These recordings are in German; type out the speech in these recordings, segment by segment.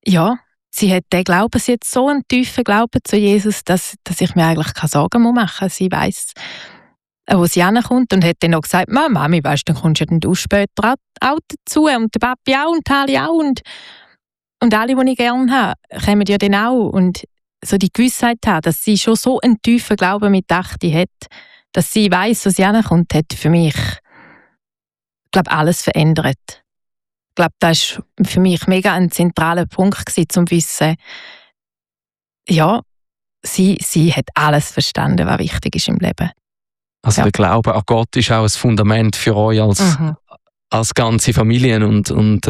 ja, sie hat den Glauben, sie hat so einen tiefen Glauben zu Jesus, dass ich mir eigentlich keine Sorgen machen muss. Sie weiss, wo sie hinkommt und hat dann auch gesagt, Mami, weisst, dann kommst du später auch dazu und der Papi auch und Ali auch und alle, die ich gerne habe, kommen ja dann auch. Und so die Gewissheit haben, dass sie schon so einen tiefen Glauben mit 8 hat, dass sie weiss, wo sie hinkommt, hat für mich, glaube alles verändert. Ich glaube, das war für mich mega ein zentraler Punkt gewesen, zum Wissen, ja, sie hat alles verstanden, was wichtig ist im Leben. Also ja. Der Glaube an Gott ist auch ein Fundament für euch als ganze Familie und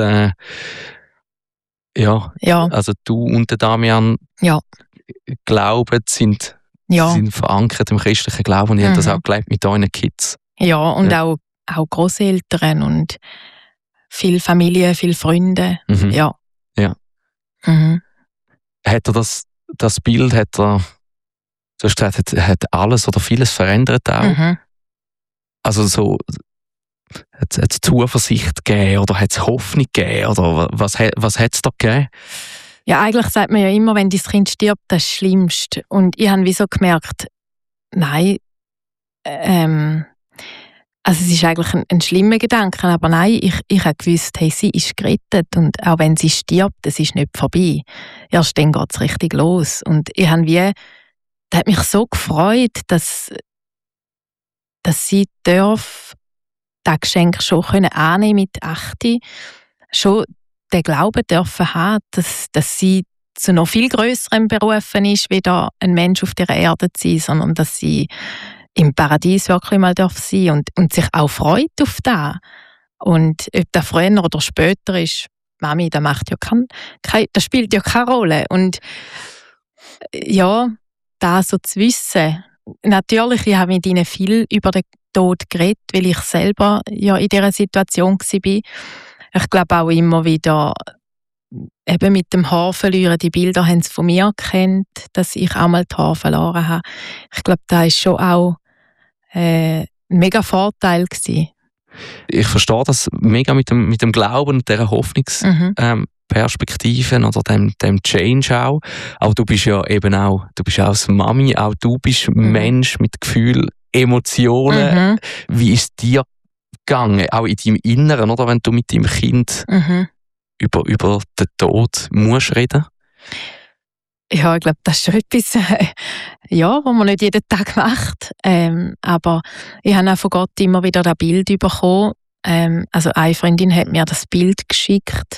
also du und der Damian glauben, sind verankert im christlichen Glauben und ihr habt das auch gelebt mit euren Kids. Ja, und auch Grosseltern und viele Familie, viele Freunde. Ja. Mhm. Hat er das Bild, du hast gesagt, hat alles oder vieles verändert auch? Also so, hat es Zuversicht gegeben oder hat es Hoffnung gegeben oder was hat es da gegeben? Ja, eigentlich sagt man ja immer, wenn dein Kind stirbt, das ist das Schlimmste. Und ich habe so gemerkt, nein, also es ist eigentlich ein schlimmer Gedanke, aber nein, ich habe gewusst, hey, sie ist gerettet und auch wenn sie stirbt, es ist nicht vorbei. Erst dann geht es richtig los. Und ich habe das hat mich so gefreut, dass sie das Geschenk schon annehmen mit 8, schon den Glauben dürfen haben, dass sie zu noch viel grösserem berufen ist, wie da ein Mensch auf dieser Erde zu sein, sondern dass sie im Paradies wirklich mal darf sein und sich auch freut auf das. Und ob das früher oder später ist, Mami, das macht ja das spielt ja keine Rolle. Und ja, das so zu wissen. Natürlich, ich habe mit ihnen viel über den Tod geredet, weil ich selber ja in dieser Situation war. Ich glaube auch immer wieder, eben mit dem Haar verlieren, die Bilder haben sie von mir gekannt, dass ich auch mal die Haare verloren habe. Ich glaube, das ist schon auch ein mega Vorteil gewesen. Ich verstehe das mega mit dem Glauben und dieser Hoffnungsperspektiven oder dem Change auch. Aber du bist ja eben auch, du bist auch als Mami, auch du bist Mensch mit Gefühl, Emotionen. Wie ist dir gegangen, auch in deinem Inneren, oder wenn du mit deinem Kind über den Tod musst reden? Ja, ich glaube, das ist schon etwas, was man nicht jeden Tag macht. Aber ich habe auch von Gott immer wieder das Bild bekommen. Also eine Freundin hat mir das Bild geschickt.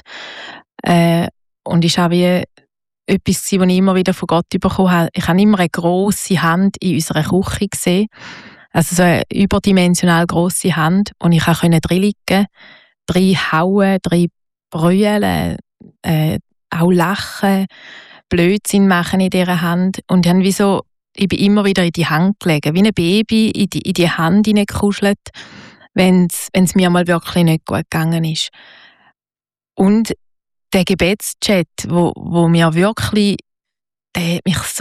Und ist auch wie etwas, was ich immer wieder von Gott bekommen habe. Ich habe immer eine grosse Hand in unserer Küche gesehen. Also so eine überdimensional grosse Hand. Und ich konnte drin liegen, drin hauen, drin brüllen, auch lachen, Blödsinn machen in dieser Hand. Und dann ich bin immer wieder in die Hand gelegen, wie ein Baby in die Hand hineingekuschelt, wenn es mir mal wirklich nicht gut gegangen ist. Und der Gebetschat, wo mir wirklich, der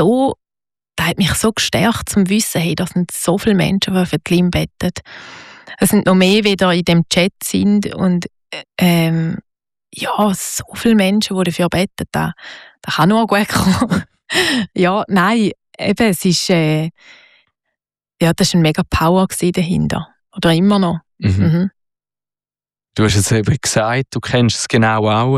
hat mich so gestärkt, zum Wissen, hey, da sind so viele Menschen, die für die Lim beten. Es sind noch mehr, die da in dem Chat sind und so viele Menschen, die dafür beten, da kann nur gut kommen. Ja, nein, eben, es ist, das war ein mega Power dahinter. Oder immer noch. Du hast jetzt eben gesagt, du kennst es genau auch,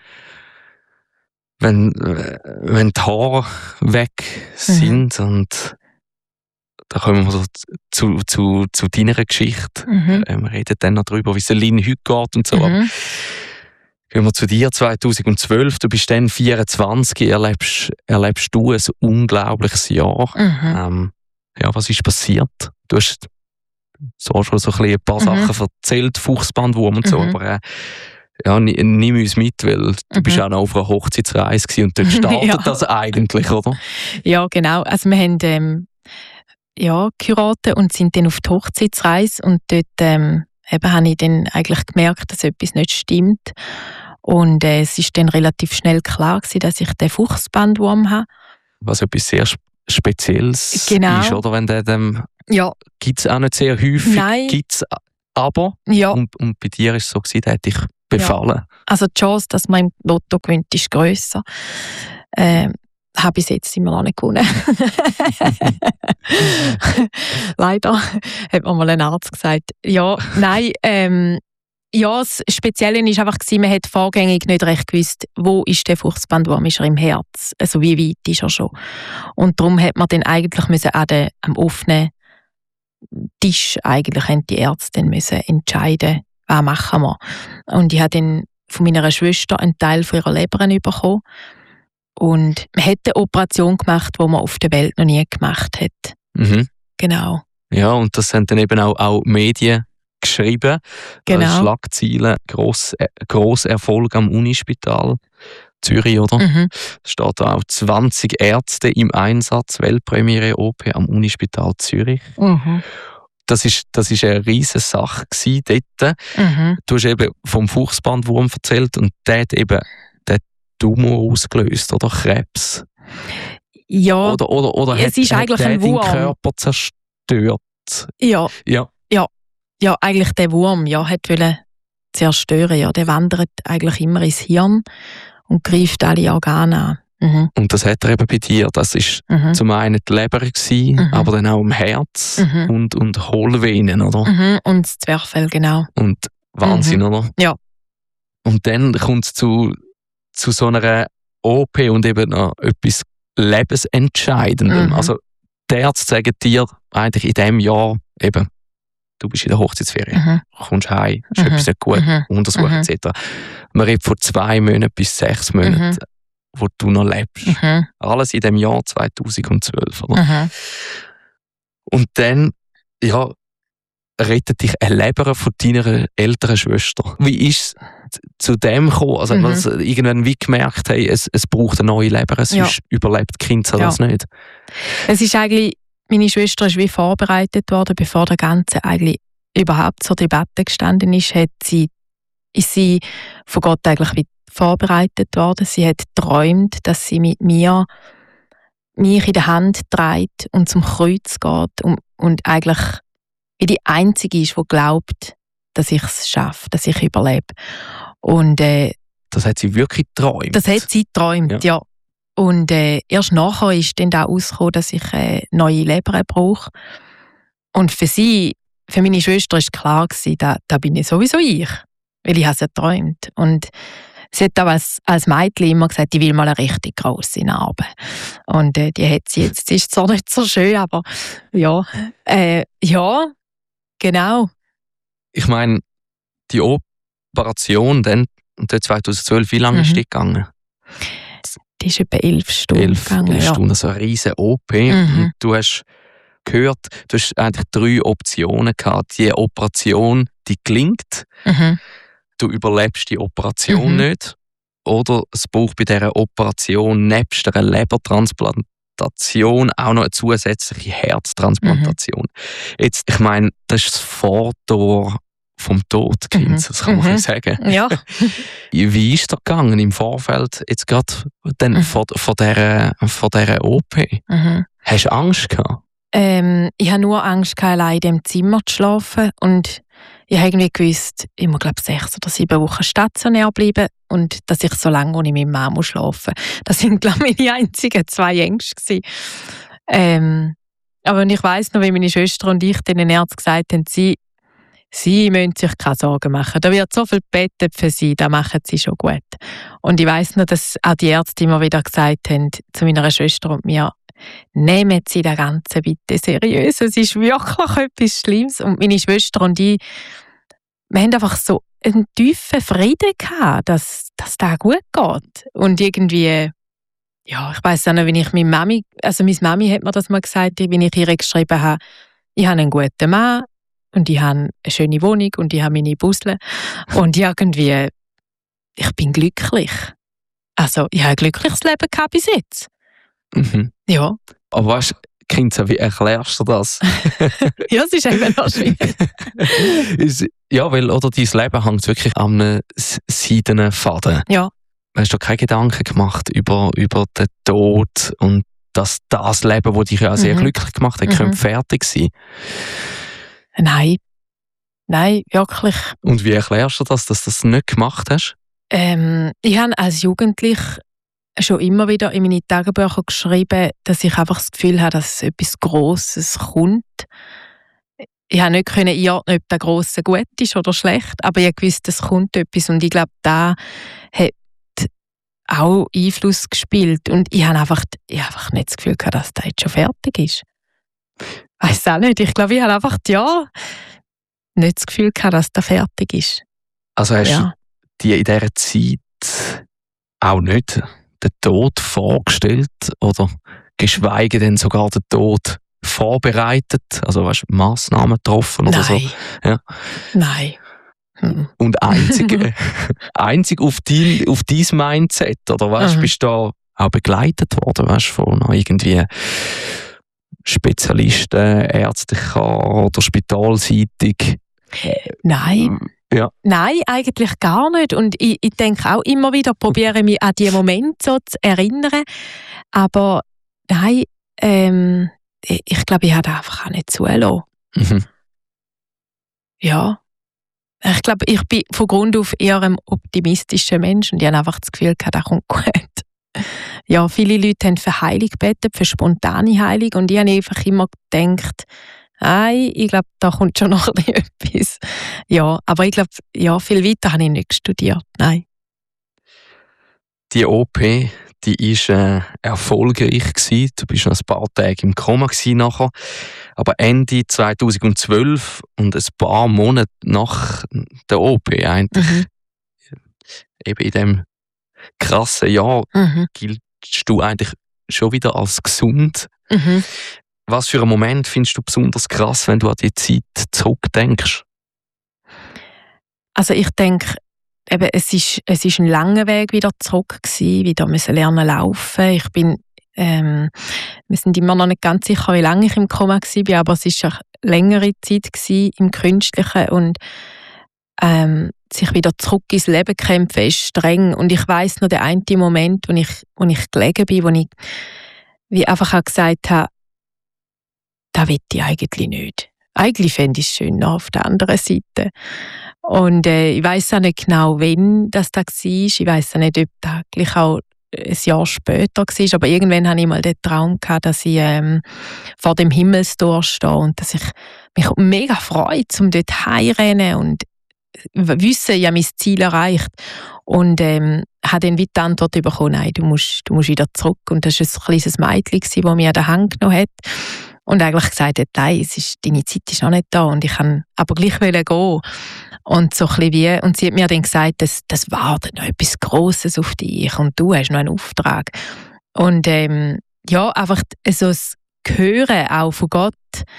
wenn die Haare weg sind und da kommen wir so zu deiner Geschichte. Wir reden dann noch darüber, wie es Lynn heute geht und so. Aber gehen wir zu dir, 2012, du bist dann 24, erlebst du ein unglaubliches Jahr. Was ist passiert? Du hast so schon so ein paar Sachen erzählt, Fuchsbandwurm und so, aber nimm uns mit, weil du bist auch noch auf einer Hochzeitsreise gewesen und dort startet das eigentlich, oder? Ja, genau. Also wir haben geheiratet und sind dann auf die Hochzeitsreise und dort habe ich dann eigentlich gemerkt, dass etwas nicht stimmt. Und es ist dann relativ schnell klar gewesen, dass ich den Fuchsbandwurm habe. Was etwas sehr Spezielles ist, oder? Wenn gibt es auch nicht sehr häufig, gibt es aber. Ja. Und bei dir war es so, der hat dich befallen. Also die Chance, dass man im Lotto gewinnt, ist grösser. Habe bis jetzt immer noch nicht gewonnen. Leider hat mir mal ein Arzt gesagt. Ja, nein, ja, das Spezielle war einfach, man hat vorgängig nicht recht gewusst, wo ist der Fuchsbandwurm, ist er im Herz, also wie weit ist er schon. Und darum hat man dann eigentlich am offenen Tisch eigentlich haben die Ärzte dann müssen entscheiden, was machen wir. Und ich habe dann von meiner Schwester einen Teil von ihrer Leber bekommen. Und man hat eine Operation gemacht, die man auf der Welt noch nie gemacht hat. Mhm. Genau. Ja, und das haben dann eben auch Medien geschrieben. Genau. Schlagzeilen, grosser Erfolg am Unispital Zürich, oder? Mhm. Es steht da auch 20 Ärzte im Einsatz, Weltpremiere OP am Unispital Zürich. Mhm. Das ist eine riesige Sache dort. Mhm. Du hast eben vom Fuchsbandwurm erzählt und der hat eben den Tumor ausgelöst, oder Krebs. Ja, Oder es ist eigentlich ein deinen Wurm. Körper zerstört. Ja. Ja. Ja, eigentlich der Wurm hat wollen zerstören. Ja, der wandert eigentlich immer ins Hirn und greift alle Organe an. Mhm. Und das hat er eben bei dir. Das war zum einen die Leber gewesen, aber dann auch im Herz und Hohlvenen, oder? Mhm. Und das Zwerchfell, genau. Und Wahnsinn, oder? Ja. Und dann kommt es zu so einer OP und eben noch etwas Lebensentscheidendem. Also die Ärzte sagen dir eigentlich in diesem Jahr eben, du bist in der Hochzeitsferien, kommst heim, ist etwas nicht gut, Untersuchung etc. Man redet von 2 Monaten bis 6 Monaten, wo du noch lebst. Alles in dem Jahr 2012. Oder? Und dann, ja, rettet dich eine Leber von deiner älteren Schwester. Wie ist es zu dem gekommen? Also, weil sie irgendwann wie gemerkt haben, es braucht eine neue Leber, sonst überlebt die Kind das nicht. Es ist eigentlich, meine Schwester ist wie vorbereitet worden, bevor der Ganze eigentlich überhaupt zur Debatte gestanden ist, ist sie von Gott eigentlich wie vorbereitet worden. Sie hat geträumt, dass sie mit mir mich in der Hand trägt und zum Kreuz geht und eigentlich wie die Einzige ist, die glaubt, dass ich es schaffe, dass ich überlebe. Und das hat sie wirklich geträumt? Das hat sie geträumt, ja. Und erst nachher ist dann da rausgekommen, dass ich neue Leber brauche. Und für meine Schwester war klar gewesen, da bin ich sowieso ich. Weil ich habe es ja geträumt. Und sie hat auch als Mädchen immer gesagt, ich will mal eine richtig grosse Narbe. Und die hat sie jetzt. Sie ist zwar nicht so schön, aber ja. Ja, genau. Ich meine, die Operation dann 2012, wie lange ist die gegangen? Die ist etwa 11 Stunden 11 gegangen. Stunden, also eine riesige OP. Und du hast gehört, du hast eigentlich 3 Optionen gehabt. Die Operation, die gelingt. Du überlebst die Operation nicht. Oder es braucht bei dieser Operation nebst einer Lebertransplantation auch noch eine zusätzliche Herztransplantation. Jetzt, ich meine, das ist das Vortor vom Tod, Kind, das kann man sagen. Ja. Wie ist das gegangen im Vorfeld, jetzt gerade vor dieser OP? Hast du Angst gehabt? Ich hatte nur Angst, allein in diesem Zimmer zu schlafen. Und ich habe irgendwie gewusst, ich muss, glaube 6 oder 7 Wochen stationär bleiben und dass ich so lange ohne meine Mama schlafen muss. Das waren, glaube ich, meine einzigen 2 Ängste. Aber ich weiss noch, wie meine Schwester und ich den Ärzten gesagt haben, sie müssen sich keine Sorgen machen. Da wird so viel gebettet für sie, das machen sie schon gut. Und ich weiss noch, dass auch die Ärzte immer wieder gesagt haben zu meiner Schwester und mir, nehmen Sie das Ganze bitte seriös. Es ist wirklich etwas Schlimmes. Und meine Schwester und ich, wir haben einfach so einen tiefen Frieden gehabt, dass das gut geht. Und irgendwie, ja, ich weiss auch noch, wenn ich meine Mami hat mir das mal gesagt, wenn ich ihr geschrieben habe, ich habe einen guten Mann und ich habe eine schöne Wohnung und ich habe meine Busle und irgendwie, ich bin glücklich. Also, ich habe ein glückliches Leben gehabt bis jetzt. Ja. Aber weißt du, Kind, wie erklärst du das? Ja, es ist eben noch schwierig. Ja, weil oder dein Leben hängt wirklich an einem seidenen Faden. Ja. Hast du keine Gedanken gemacht über den Tod und dass das Leben, das dich ja sehr glücklich gemacht hat, könnte fertig sein? Nein, wirklich. Und wie erklärst du das, dass du das nicht gemacht hast? Ich habe als Jugendliche schon immer wieder in meine Tagebücher geschrieben, dass ich einfach das Gefühl habe, dass etwas Grosses kommt. Ich konnte nicht einordnen, ob das Grosse gut ist oder schlecht, aber ich wusste, es kommt etwas und ich glaube, da hat auch Einfluss gespielt und ich habe einfach nicht das Gefühl gehabt, dass das jetzt schon fertig ist. Ich weiss auch nicht, ich glaube, ich habe einfach nicht das Gefühl gehabt, dass das fertig ist. Also hast du dir in dieser Zeit auch nicht den Tod vorgestellt oder geschweige denn sogar den Tod vorbereitet, also Massnahmen getroffen oder so? Ja. Nein. Und einzig auf dein Mindset, oder bist du da auch begleitet worden, von irgendwie Spezialisten, ärztlicher oder spitalseitig? Nein. Ja. Nein, eigentlich gar nicht. Und ich denke auch immer wieder, probiere mich an diese Momente so zu erinnern. Aber nein, ich glaube, ich habe das einfach auch nicht zulassen. Mhm. Ja. Ich glaube, ich bin von Grund auf eher ein optimistischer Mensch und ich habe einfach das Gefühl, das kommt gut. Ja, viele Leute haben für Heilung gebeten, für spontane Heilung und ich habe einfach immer gedacht, nein, ich glaube, da kommt schon noch etwas. Ja, aber ich glaube, viel weiter habe ich nicht studiert. Nein. Die OP, die war erfolgreich gewesen. Du bist noch ein paar Tage im Koma nachher. Aber Ende 2012 und ein paar Monate nach der OP eigentlich, eben in diesem krassen Jahr, giltst du eigentlich schon wieder als gesund. Was für einen Moment findest du besonders krass, wenn du an die Zeit zurückdenkst? Also ich denke, eben, es ist ein langer Weg wieder zurück gewesen, wieder müssen lernen laufen. Wir sind immer noch nicht ganz sicher, wie lange ich im Koma war, aber es war eine längere Zeit gewesen, im Künstlichen und sich wieder zurück ins Leben kämpfen ist streng. Und ich weiss noch den einen Moment, wo ich gelegen bin, wo ich wie einfach auch gesagt habe, das will ich eigentlich nicht. Eigentlich fände ich es schön auf der anderen Seite. Und ich weiss auch nicht genau, wann das war. Ich weiss auch nicht, ob das gleich auch ein Jahr später war. Aber irgendwann hatte ich mal den Traum gehabt, dass ich vor dem Himmelstor stehe und dass ich mich mega freue, um dort heimrennen und wissen, ich habe mein Ziel erreicht. Und habe dann wie die Antwort bekommen, nein, du musst wieder zurück. Und das war ein kleines Mädchen, das mich an den Hand genommen hat. Und eigentlich gesagt hat, nein, deine Zeit ist noch nicht da und ich kann aber gleich gehen. Und so ein bisschen und sie hat mir dann gesagt, das wartet noch etwas Grosses auf dich und du hast noch einen Auftrag. Und einfach so das Hören auch von Gott,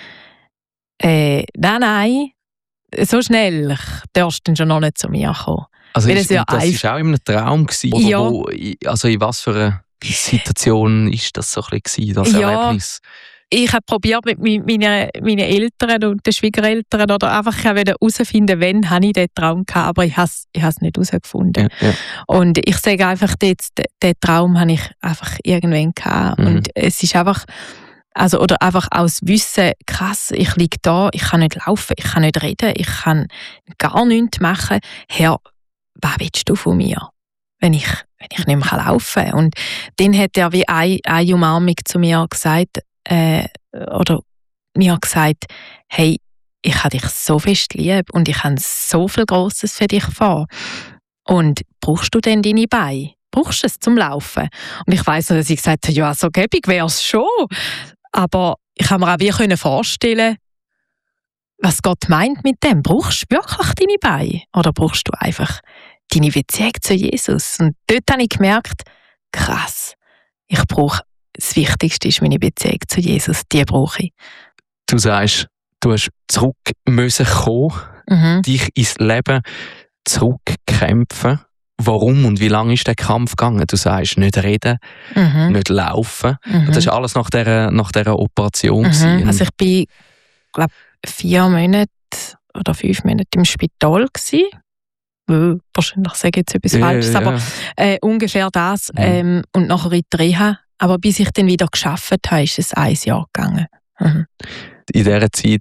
nein, so schnell darfst du dann schon noch nicht zu mir kommen. Also das war auch in einem Traum gewesen, oder also in was für einer Situation ist das so ein bisschen, das Erlebnis? Ich habe probiert mit meinen Eltern und den Schwiegereltern oder einfach herauszufinden, wann habe ich diesen Traum gehabt, aber ich habe es nicht herausgefunden. Ja. Und ich sage einfach, den Traum habe ich einfach irgendwann gehabt. Und es ist einfach, oder einfach aus Wissen, krass, ich liege da, ich kann nicht laufen, ich kann nicht reden, ich kann gar nichts machen. Herr, was willst du von mir, wenn ich nicht mehr laufen kann? Und dann hat er wie eine Umarmung zu mir gesagt, oder mir gesagt, hey, ich habe dich so fest lieb und ich habe so viel Grosses für dich vor. Und brauchst du denn deine Beine? Brauchst du es zum Laufen? Und ich weiss noch, dass ich gesagt habe, ja, so gäbig wäre es schon. Aber ich kann mir auch wie vorstellen, was Gott meint mit dem. Brauchst du wirklich deine Beine? Oder brauchst du einfach deine Beziehung zu Jesus? Und dort habe ich gemerkt, krass, das Wichtigste ist meine Beziehung zu Jesus, die brauche ich. Du sagst, du hast zurück müssen kommen, dich ins Leben zurückkämpfen. Warum und wie lange ist der Kampf gegangen? Du sagst, nicht reden, nicht laufen. Das war alles nach dieser Operation. Also ich bin, glaube 4 Monate oder 5 Monate im Spital gewesen. Wahrscheinlich sage ich jetzt etwas Falsches, aber ungefähr das. Und nachher in die Reha. Aber bis ich dann wieder gearbeitet habe, ist es 1 Jahr gegangen. in dieser Zeit,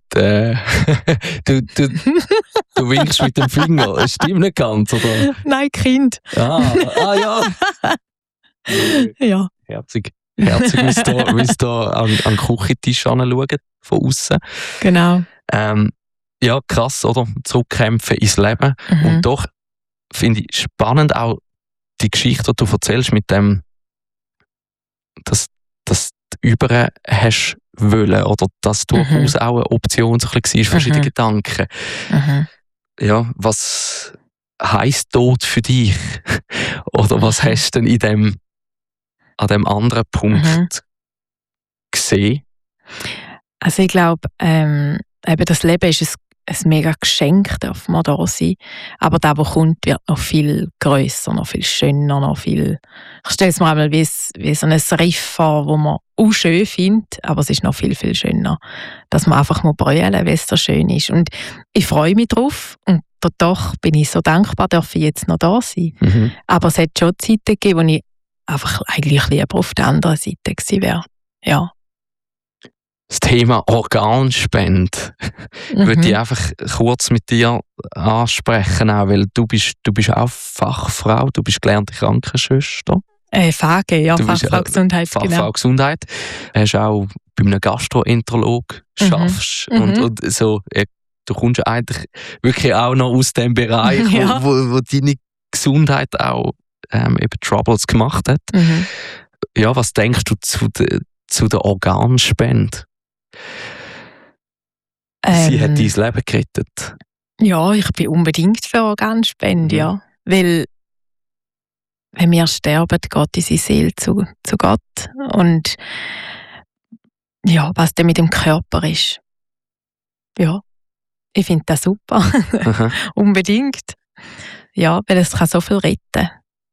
du winkst mit dem Finger, das stimmt nicht ganz, oder? Nein, Kind. Ja. Ja. Herzig, wie es da an den Küchentisch anschauen, von außen. Genau. Ja, krass, oder? Zurückkämpfen ins Leben. Und doch finde ich spannend auch die Geschichte, die du erzählst, mit dem, dass du über hast wollen, oder dass durchaus auch eine Option so ein bisschen war, verschiedene Gedanken. Ja, was heisst Tod für dich? Oder was hast du denn an dem anderen Punkt gesehen? Also ich glaube, eben das Leben ist ein mega Geschenk, darf man da sein. Aber das, was kommt, wird noch viel grösser, noch viel schöner, noch viel... Ich stelle es mir einmal wie so ein Riff vor, wo man auch schön findet, aber es ist noch viel, viel schöner, dass man einfach mal brüllen, wie es so schön ist. Und ich freue mich drauf und doch bin ich so dankbar, dass ich jetzt noch da sein. Aber es hat schon Zeiten gegeben, wo ich einfach eigentlich lieber auf der anderen Seite gewesen wäre. Ja. Das Thema Organspende würde ich einfach kurz mit dir ansprechen, auch, weil du bist auch Fachfrau, du bist gelernte Krankenschwester. FAG, ja, Fachfrau Gesundheit. Fachfrau Gesundheit. Du hast auch bei einem Gastroenterolog schaffst und so. Du kommst eigentlich wirklich auch noch aus dem Bereich, wo deine Gesundheit auch eben Troubles gemacht hat. Ja, was denkst du zu der Organspende? Sie hat dein Leben gerettet. Ja, ich bin unbedingt für Organspende, ja. Weil, wenn wir sterben, geht unsere Seele zu Gott. Und ja, was denn mit dem Körper ist. Ja, ich finde das super. Unbedingt. Ja, weil es kann so viel retten.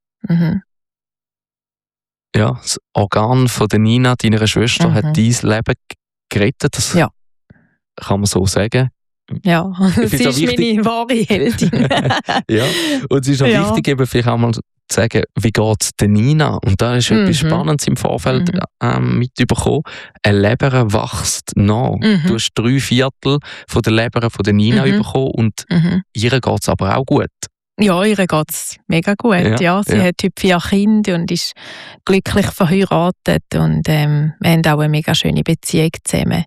Ja, das Organ von der Nina, deiner Schwester, hat dein Leben gerettet. Das kann man so sagen. Ja, sie ist meine wahre Heldin. Ja, und es ist auch wichtig, eben vielleicht auch mal zu sagen, wie geht es der Nina? Und da ist etwas Spannendes im Vorfeld mitbekommen. Eine Leber wächst nach. Du hast 3/4 von der Leber von der Nina bekommen und ihr geht es aber auch gut. Ja, ihr geht es mega gut. Ja. Sie hat heute 4 Kinder und ist glücklich verheiratet und wir haben auch eine mega schöne Beziehung zusammen.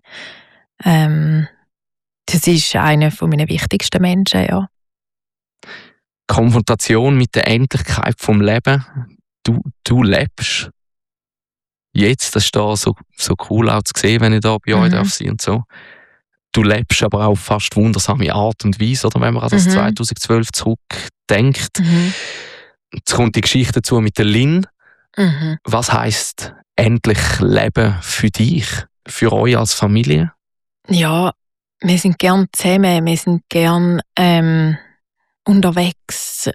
Das ist einer meiner wichtigsten Menschen, ja. Konfrontation mit der Endlichkeit vom Leben. Du lebst. Jetzt, das ist da so cool auch zu sehen, wenn ich da bei euch darf sein und so. Du lebst aber auf fast wundersame Art und Weise, oder wenn man an das 2012 zurückdenkt. Jetzt kommt die Geschichte dazu mit der Lynn. Was heisst endlich Leben für dich, für euch als Familie? Ja, wir sind gern zusammen, wir sind gern unterwegs.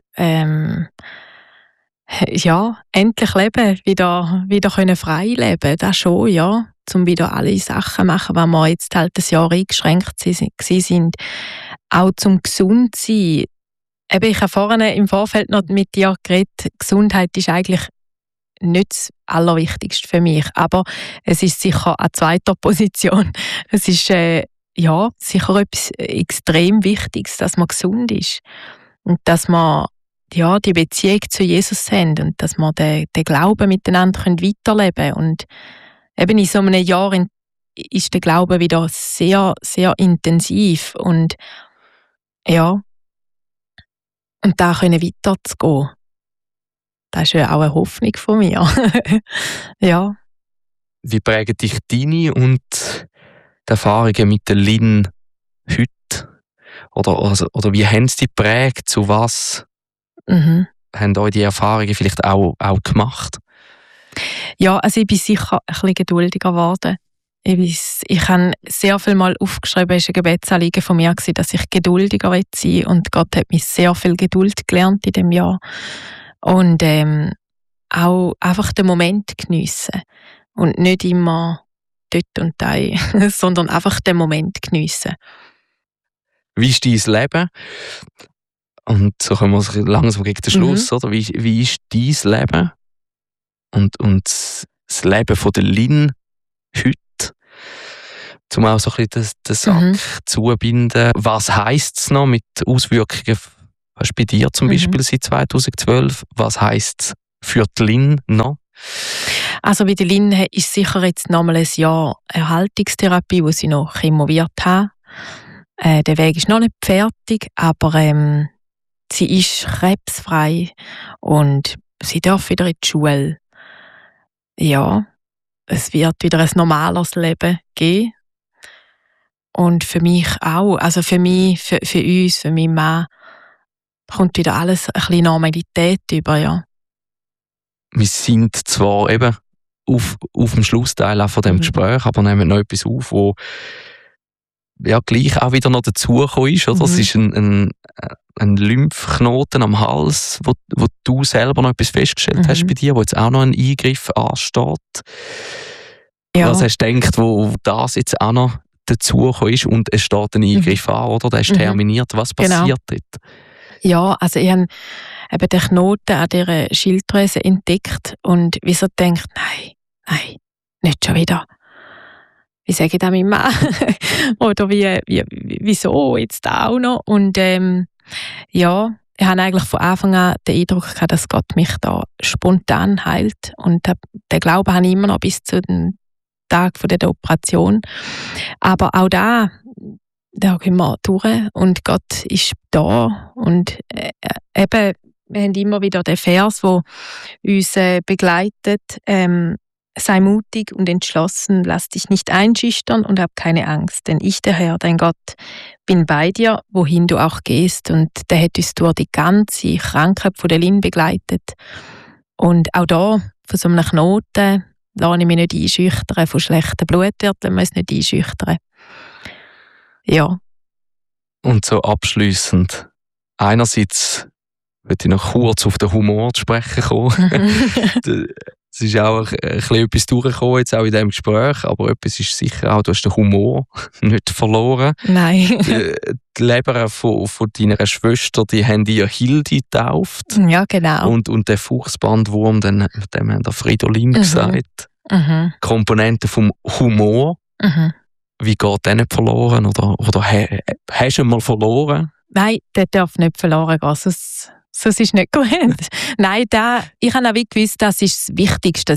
Ja, endlich leben, wieder können frei leben, das schon, ja. Um wieder alle Sachen machen, die wir jetzt halt ein Jahr eingeschränkt sind. Auch zum gesund sein. Eben, ich habe vorhin im Vorfeld noch mit dir geredet, Gesundheit ist eigentlich nicht das Allerwichtigste für mich, aber es ist sicher an zweiter Position. Es ist sicher etwas extrem Wichtiges, dass man gesund ist und dass man die Beziehung zu Jesus haben und dass wir den Glauben miteinander weiterleben können. Und eben in so einem Jahr ist der Glaube wieder sehr, sehr intensiv und ja, und da können weiterzugehen. Das ist ja auch eine Hoffnung von mir. Ja. Wie prägen dich deine und die Erfahrungen mit der Lynn heute? Oder wie haben sie dich geprägt? Zu was haben euch die Erfahrungen vielleicht auch gemacht? Ja, also ich bin sicher ein bisschen geduldiger geworden. Ich habe sehr viel mal aufgeschrieben, es war ein Gebetsanliegen von mir, dass ich geduldiger sein will. Und Gott hat mich sehr viel Geduld gelernt in diesem Jahr. Und auch einfach den Moment geniessen. Und nicht immer dort und da, sondern einfach den Moment geniessen. Wie ist dein Leben? Und so kommen wir langsam gegen den Schluss, oder? Wie ist dein Leben? Und das Leben von der Lynn heute? um auch so ein bisschen den Sack zubinden. Was heisst es noch mit Auswirkungen, weißt, bei dir zum Beispiel seit 2012? Was heisst es für die Lynn noch? Also bei der Lynn ist sicher jetzt nochmal ein Jahr Erhaltungstherapie, wo sie noch Chemo wird haben. Der Weg ist noch nicht fertig, aber sie ist krebsfrei und sie darf wieder in die Schule. Ja, es wird wieder ein normales Leben geben. Und für mich auch, also für mich, für uns, für meinen Mann, kommt wieder alles ein bisschen Normalität über, ja. Wir sind zwar eben auf dem Schlussteil auch von dem Gespräch, aber nehmen noch etwas auf, wo ja gleich auch wieder noch dazugekommen ist. Oder? Es ist ein Lymphknoten am Hals, wo du selber noch etwas festgestellt hast bei dir, wo jetzt auch noch ein Eingriff ansteht. Ja. Was hast du gedacht, wo das jetzt auch noch dazugekommen ist und es steht ein Eingriff an, oder? Der ist terminiert. Was passiert dort? Ja, also ich habe eben den Knoten an dieser Schilddrüse entdeckt und wieso denkt, nein, nicht schon wieder. Wie sage ich das meinem Mann? Oder wieso jetzt auch noch? Und ja, ich habe eigentlich von Anfang an den Eindruck gehabt, dass Gott mich da spontan heilt. Und den Glauben habe ich immer noch bis zu dem Tag der Operation. Aber auch da gehen wir durch und Gott ist da. Und eben, wir haben immer wieder den Vers, der uns begleitet. Sei mutig und entschlossen, lass dich nicht einschüchtern und hab keine Angst, denn ich, der Herr, dein Gott, bin bei dir, wohin du auch gehst. Und der hat uns durch die ganze Krankheit von der Lynn begleitet. Und auch da, von so einem Knoten, lasse ich mich nicht einschüchtern, von schlechten Blutwerten lassen wir uns nicht einschüchtern. Ja. Und so abschliessend, einerseits möchte ich noch kurz auf den Humor zu sprechen kommen. Es ist auch ein bisschen etwas durchgekommen, jetzt auch in diesem Gespräch, aber etwas ist sicher auch, du hast den Humor nicht verloren. Nein. Die Leber von deiner Schwester, die haben ihr Hilde getauft. Ja, genau. Und der Fuchsbandwurm, dem haben der Fridolin gesagt. Komponente vom Humor. Wie geht der nicht verloren? Oder hast du ihn mal verloren? Nein, der darf nicht verloren gehen, sonst ist nicht gut. Nein, ich habe auch gewusst, das ist das Wichtigste,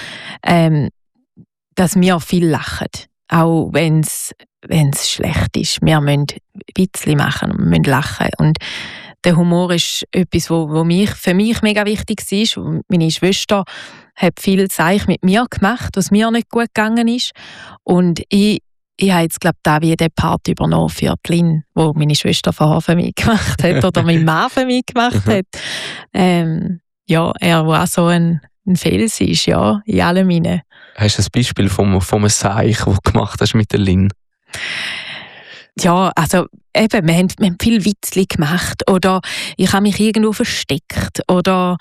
dass wir viel lachen. Auch wenn es schlecht ist. Wir müssen Witzli machen und wir müssen lachen. Und der Humor ist etwas, was für mich mega wichtig ist. Meine Schwester hat viel Zeich mit mir gemacht, was mir nicht gut gegangen ist. Und ich habe jetzt, glaube ich, wie den Part übernommen für die Lynn, wo meine Schwester vorher für mich gemacht hat oder mein Mann für mich gemacht hat. Ja, er war auch so ein Fels ist, ja, in allem hinein. Hast du ein Beispiel vom Seich, das du gemacht hast mit der Lynn? Ja, also eben, wir haben viel Witzli gemacht oder ich habe mich irgendwo versteckt oder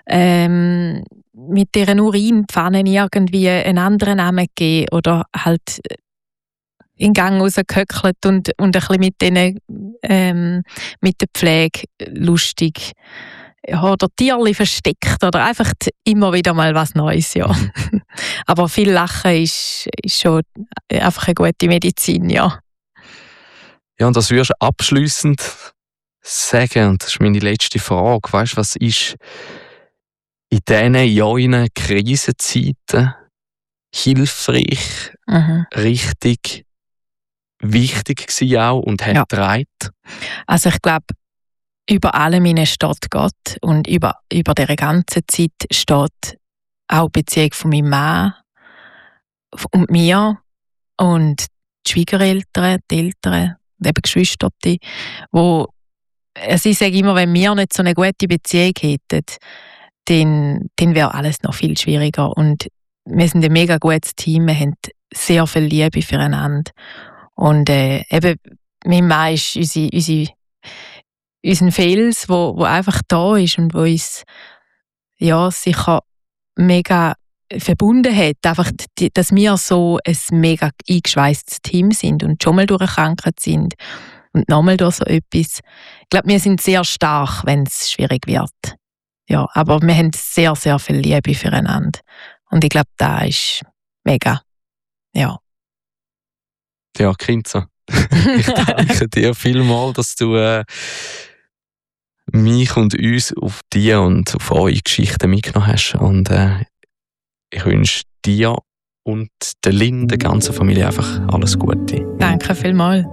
mit dieser Urinpfanne irgendwie einen anderen Namen gegeben oder halt in den Gang rausgehöckelt und ein bisschen mit der Pflege lustig. Ja, oder Tierli versteckt oder einfach immer wieder mal was Neues, ja. Aber viel Lachen ist schon einfach eine gute Medizin, ja. Ja, und das würdest du abschliessend sagen, und das ist meine letzte Frage, weißt du, was ist in diesen Jahren Krisenzeiten hilfreich, richtig wichtig gewesen auch und hat getragen? Also ich glaube, über allem steht Gott und über dieser ganzen Zeit steht auch die Beziehung von meinem Mann und mir und die Schwiegereltern, die Eltern, eben Geschwister, wo also ich sage immer, wenn wir nicht so eine gute Beziehung hätten, dann wäre alles noch viel schwieriger. Und wir sind ein mega gutes Team, wir haben sehr viel Liebe füreinander. Und eben, mein Mann ist unser Fels, wo einfach da ist und wo uns ja, sicher mega verbunden hat. Einfach, dass wir so ein mega eingeschweisstes Team sind und schon mal durchgekrankt sind und nochmal durch so etwas. Ich glaube, wir sind sehr stark, wenn es schwierig wird. Ja, aber wir haben sehr, sehr viel Liebe füreinander. Und ich glaube, das ist mega. Ja. Ja, Kinza. Ich danke dir vielmals, dass du mich und uns auf die und auf eure Geschichten mitgenommen hast. Und ich wünsche dir und der Lynn, der ganzen Familie einfach alles Gute. Danke vielmals.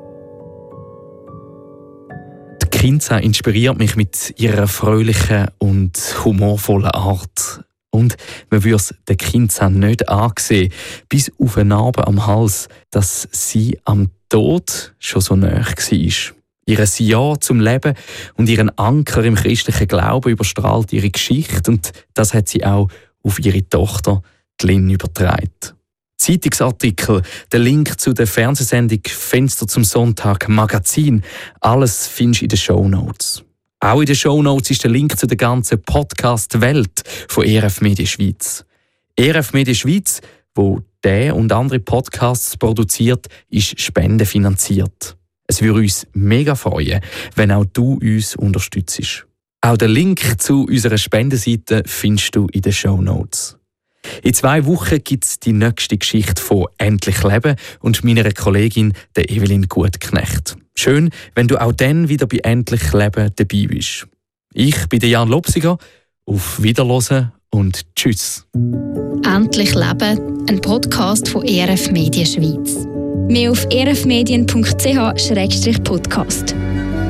Die Kinza inspiriert mich mit ihrer fröhlichen und humorvollen Art. Und man würde es der Kinza nicht ansehen, bis auf eine Narbe am Hals, dass sie am Tod schon so nahe war. Ihr Ja zum Leben und ihren Anker im christlichen Glauben überstrahlt ihre Geschichte und das hat sie auch auf ihre Tochter, die Lynn, übertragen. Zeitungsartikel, der Link zu der Fernsehsendung «Fenster zum Sonntag», Magazin, alles findest du in den Shownotes. Auch in den Shownotes ist der Link zu der ganzen Podcast-Welt von ERF Media Schweiz. ERF Media Schweiz, wo der und andere Podcasts produziert, ist spendenfinanziert. Es würde uns mega freuen, wenn auch du uns unterstützt. Auch den Link zu unserer Spendenseite findest du in den Shownotes. In 2 Wochen gibt es die nächste Geschichte von «Endlich Leben» und meiner Kollegin, der Evelyn Gutknecht. Schön, wenn du auch dann wieder bei «Endlich Leben» dabei bist. Ich bin Jan Lopsiger. Auf Wiederhören und tschüss. «Endlich Leben», ein Podcast von ERF Media Schweiz. Mehr auf erfmedien.ch/podcast.